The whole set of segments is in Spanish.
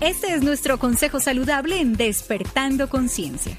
Este es nuestro consejo saludable en Despertando Conciencia.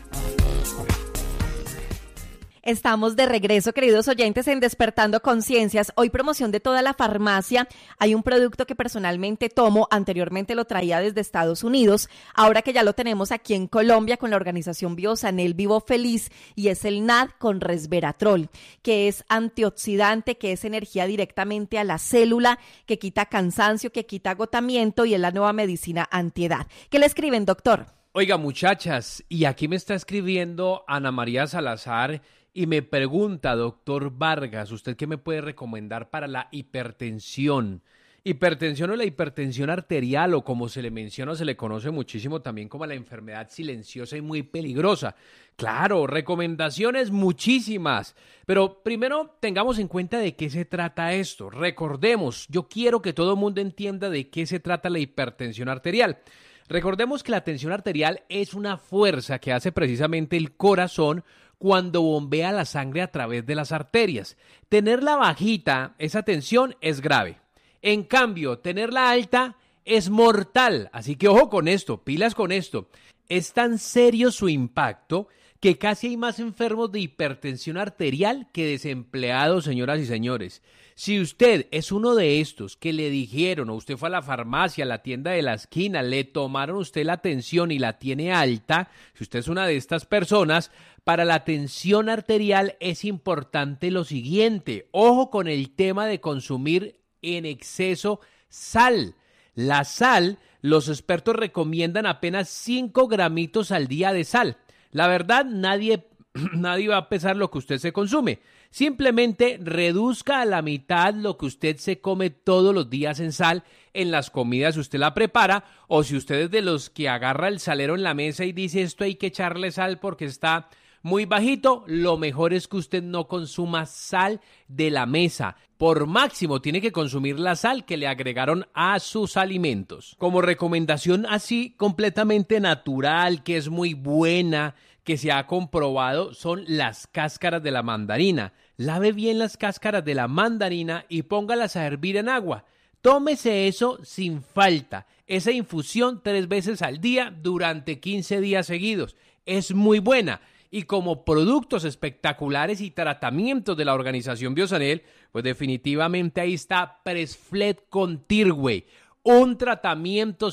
Estamos de regreso, queridos oyentes, en Despertando Conciencias. Hoy promoción de toda la farmacia. Hay un producto que personalmente tomo. Anteriormente lo traía desde Estados Unidos. Ahora que ya lo tenemos aquí en Colombia con la organización Biosanel Vivo Feliz, y es el NAD con resveratrol, que es antioxidante, que es energía directamente a la célula, que quita cansancio, que quita agotamiento y es la nueva medicina antiedad. ¿Qué le escriben, doctor? Oiga, muchachas, y aquí me está escribiendo Ana María Salazar y me pregunta, doctor Vargas, ¿usted qué me puede recomendar para la hipertensión? Hipertensión o la hipertensión arterial, o como se le menciona, se le conoce muchísimo también como la enfermedad silenciosa y muy peligrosa. Claro, recomendaciones muchísimas, pero primero tengamos en cuenta de qué se trata esto. Recordemos, yo quiero que todo el mundo entienda de qué se trata la hipertensión arterial. Recordemos que la tensión arterial es una fuerza que hace precisamente el corazón cuando bombea la sangre a través de las arterias. Tenerla bajita, esa tensión, es grave. En cambio, tenerla alta es mortal. Así que ojo con esto, pilas con esto. Es tan serio su impacto que casi hay más enfermos de hipertensión arterial que desempleados, señoras y señores. Si usted es uno de estos que le dijeron, o usted fue a la farmacia, a la tienda de la esquina, le tomaron usted la tensión y la tiene alta, si usted es una de estas personas, para la tensión arterial es importante lo siguiente. Ojo con el tema de consumir en exceso sal. La sal, los expertos recomiendan apenas 5 gramitos al día de sal. La verdad, nadie va a pesar lo que usted se consume. Simplemente reduzca a la mitad lo que usted se come todos los días en sal en las comidas si usted la prepara, o si usted es de los que agarra el salero en la mesa y dice esto hay que echarle sal porque está muy bajito, lo mejor es que usted no consuma sal de la mesa. Por máximo tiene que consumir la sal que le agregaron a sus alimentos. Como recomendación así completamente natural, que es muy buena, que se ha comprobado, son las cáscaras de la mandarina. Lave bien las cáscaras de la mandarina y póngalas a hervir en agua. Tómese eso sin falta, esa infusión 3 veces al día durante 15 días seguidos. Es muy buena. Y como productos espectaculares y tratamientos de la organización Biosanel, pues definitivamente ahí está Presfled con Tirway. Un tratamiento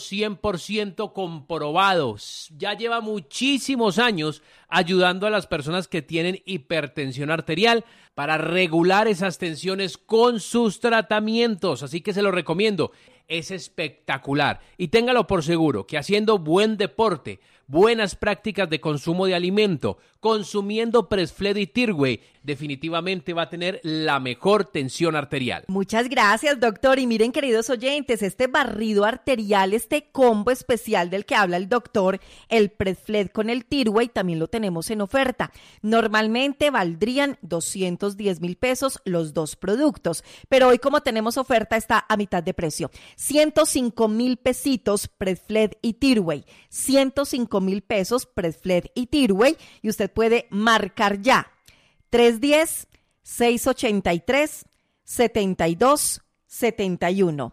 100% comprobado. Ya lleva muchísimos años ayudando a las personas que tienen hipertensión arterial para regular esas tensiones con sus tratamientos. Así que se lo recomiendo. Es espectacular. Y téngalo por seguro que haciendo buen deporte, buenas prácticas de consumo de alimento, consumiendo Presfled y Tirway, definitivamente va a tener la mejor tensión arterial. Muchas gracias, doctor. Y miren, queridos oyentes, este barrido arterial, este combo especial del que habla el doctor, el Presfled con el Tirway, también lo tenemos en oferta. Normalmente valdrían 210,000 pesos los dos productos, pero hoy como tenemos oferta está a mitad de precio. 105,000 pesitos Presfled y Tirway, 105,000 pesos Presfled y Tirway, y usted puede marcar ya 310-683-7271,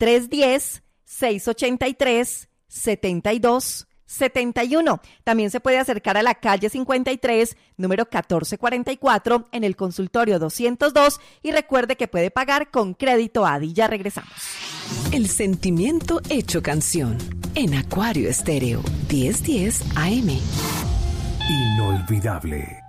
310-683-7271. También se puede acercar a la calle 53, número 1444, en el consultorio 202, y recuerde que puede pagar con crédito ADI. Ya regresamos. El sentimiento hecho canción en Acuario Estéreo 1010 AM. Inolvidable.